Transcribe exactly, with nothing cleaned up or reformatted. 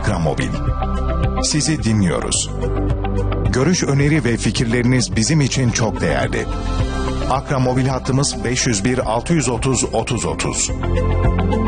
Akramobil. Sizi dinliyoruz. Görüş, öneri ve fikirleriniz bizim için çok değerli. Akramobil hattımız beş yüz bir altı yüz otuz otuz otuz.